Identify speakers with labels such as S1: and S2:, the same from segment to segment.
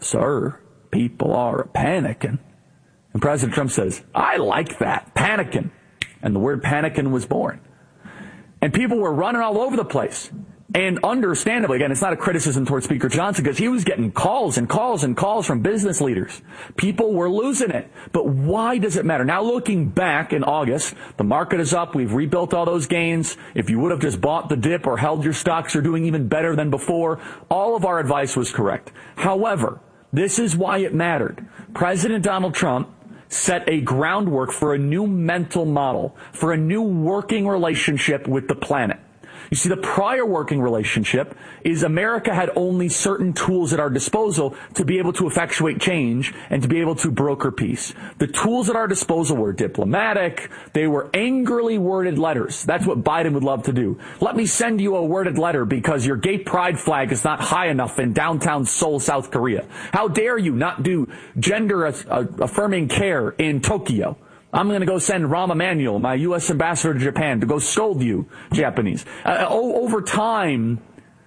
S1: sir, people are panicking. And President Trump says, I like that, panicking. And the word panicking was born. And people were running all over the place. And understandably, again, it's not a criticism towards Speaker Johnson because he was getting calls and calls and calls from business leaders. People were losing it. But why does it matter? Now, looking back in August, the market is up. We've rebuilt all those gains. If you would have just bought the dip or held your stocks, you're doing even better than before. All of our advice was correct. However, this is why it mattered. President Donald Trump set a groundwork for a new mental model, for a new working relationship with the planet. You see, the prior working relationship is America had only certain tools at our disposal to be able to effectuate change and to be able to broker peace. The tools at our disposal were diplomatic. They were angrily worded letters. That's what Biden would love to do. Let me send you a worded letter because your gay pride flag is not high enough in downtown Seoul, South Korea. How dare you not do gender affirming care in Tokyo? I'm going to go send Rahm Emanuel, my U.S. ambassador to Japan, to go scold you, Japanese. Over time,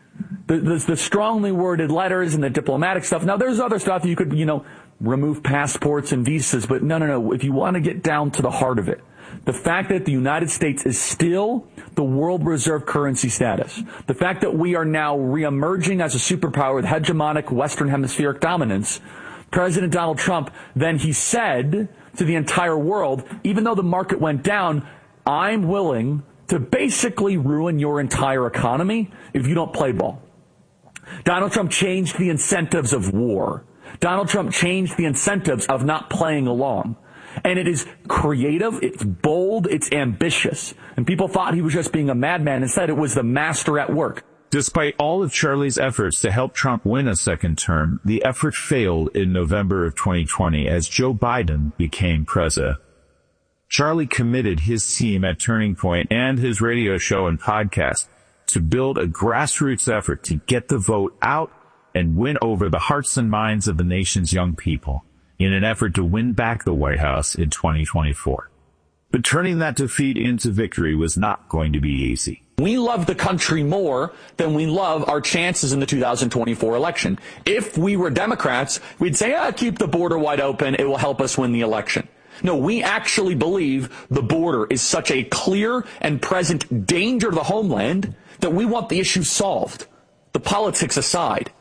S1: the strongly worded letters and the diplomatic stuff. Now, there's other stuff you could, remove passports and visas, but no. If you want to get down to the heart of it, the fact that the United States is still the world reserve currency status, the fact that we are now reemerging as a superpower with hegemonic Western hemispheric dominance, President Donald Trump, then he said to the entire world, even though the market went down, I'm willing to basically ruin your entire economy if you don't play ball. Donald Trump changed the incentives of war. Donald Trump changed the incentives of not playing along. And it is creative, it's bold, it's ambitious. And people thought he was just being a madman. Instead, it was the master at work.
S2: Despite all of Charlie's efforts to help Trump win a second term, the effort failed in November of 2020 as Joe Biden became president. Charlie committed his team at Turning Point and his radio show and podcast to build a grassroots effort to get the vote out and win over the hearts and minds of the nation's young people in an effort to win back the White House in 2024. But turning that defeat into victory was not going to be easy.
S1: We love the country more than we love our chances in the 2024 election. If we were Democrats, we'd say, keep the border wide open. It will help us win the election. No, we actually believe the border is such a clear and present danger to the homeland that we want the issue solved. The politics aside.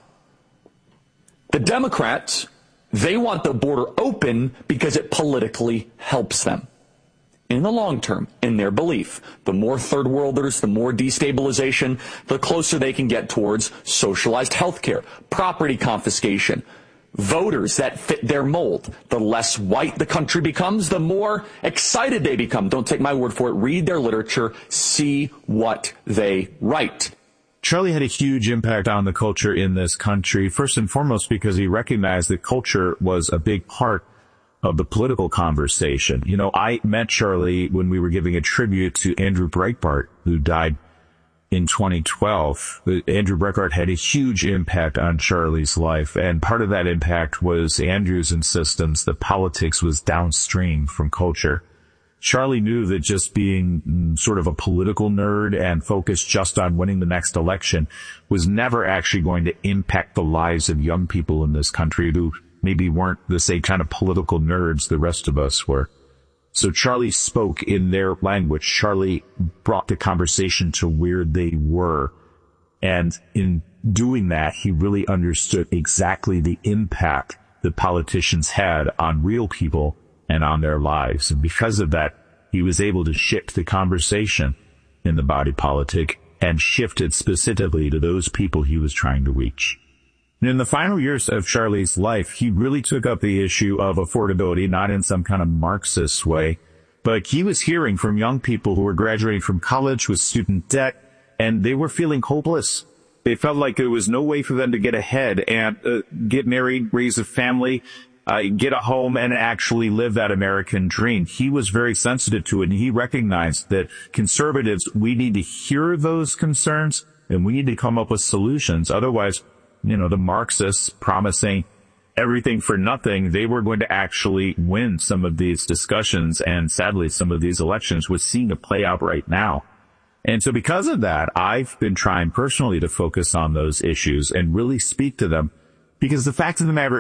S1: The Democrats, they want the border open because it politically helps them. In the long term, in their belief, the more third worlders, the more destabilization, the closer they can get towards socialized health care, property confiscation, voters that fit their mold. The less white the country becomes, the more excited they become. Don't take my word for it. Read their literature. See what they write.
S2: Charlie had a huge impact on the culture in this country, first and foremost because he recognized that culture was a big part of the political conversation. I met Charlie when we were giving a tribute to Andrew Breitbart, who died in 2012. Andrew Breitbart had a huge impact on Charlie's life, and part of that impact was Andrew's insistence that politics was downstream from culture. Charlie knew that just being sort of a political nerd and focused just on winning the next election was never actually going to impact the lives of young people in this country who maybe weren't the same kind of political nerds the rest of us were. So Charlie spoke in their language. Charlie brought the conversation to where they were. And in doing that, he really understood exactly the impact that politicians had on real people and on their lives. And because of that, he was able to shift the conversation in the body politic and shift it specifically to those people he was trying to reach. In the final years of Charlie's life, he really took up the issue of affordability, not in some kind of Marxist way, but he was hearing from young people who were graduating from college with student debt, and they were feeling hopeless. They felt like there was no way for them to get ahead and get married, raise a family, get a home, and actually live that American dream. He was very sensitive to it, and he recognized that conservatives, we need to hear those concerns, and we need to come up with solutions. Otherwise, the Marxists promising everything for nothing, they were going to actually win some of these discussions. And sadly, some of these elections we're seeing it play out right now. And so because of that, I've been trying personally to focus on those issues and really speak to them, because the fact of the matter